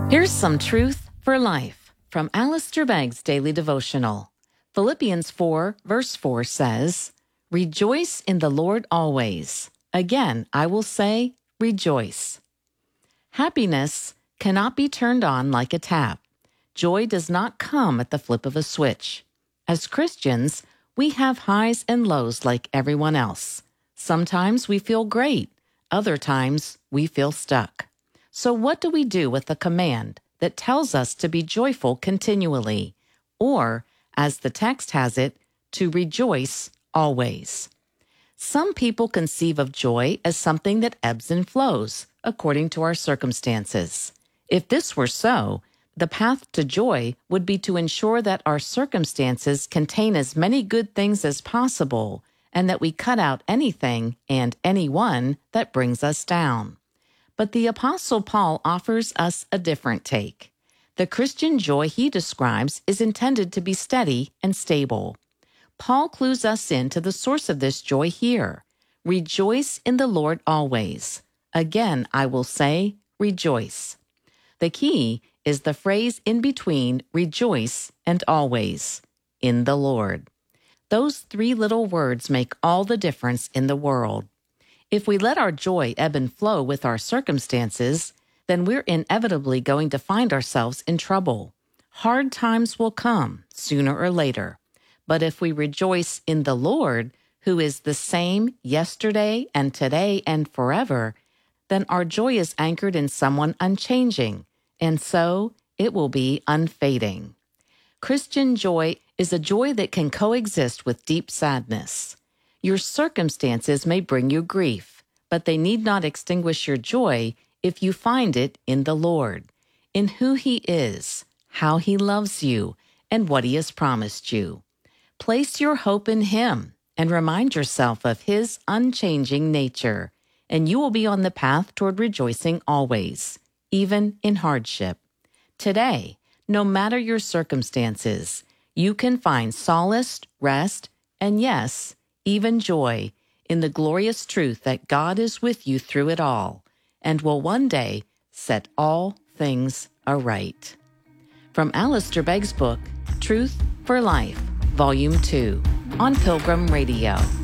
Here's some truth for life from Alistair Begg's Daily Devotional. Philippians 4, verse 4 says, "Rejoice in the Lord always. Again, I will say, rejoice." Happiness cannot be turned on like a tap. Joy does not come at the flip of a switch. As Christians, we have highs and lows like everyone else. Sometimes we feel great. Other times we feel stuck. So what do we do with the command that tells us to be joyful continually, or, as the text has it, to rejoice always? Some people conceive of joy as something that ebbs and flows according to our circumstances. If this were so, the path to joy would be to ensure that our circumstances contain as many good things as possible and that we cut out anything and anyone that brings us down. But the Apostle Paul offers us a different take. The Christian joy he describes is intended to be steady and stable. Paul clues us into the source of this joy here. Rejoice in the Lord always. Again, I will say, rejoice. The key is the phrase in between rejoice and always, in the Lord. Those three little words make all the difference in the world. If we let our joy ebb and flow with our circumstances, then we're inevitably going to find ourselves in trouble. Hard times will come, sooner or later. But if we rejoice in the Lord, who is the same yesterday and today and forever, then our joy is anchored in someone unchanging, and so it will be unfading. Christian joy is a joy that can coexist with deep sadness. Your circumstances may bring you grief, but they need not extinguish your joy if you find it in the Lord, in who He is, how He loves you, and what He has promised you. Place your hope in Him and remind yourself of His unchanging nature, and you will be on the path toward rejoicing always, even in hardship. Today, no matter your circumstances, you can find solace, rest, and yes, even joy in the glorious truth that God is with you through it all and will one day set all things aright. From Alistair Begg's book, Truth for Life, Volume 2, on Pilgrim Radio.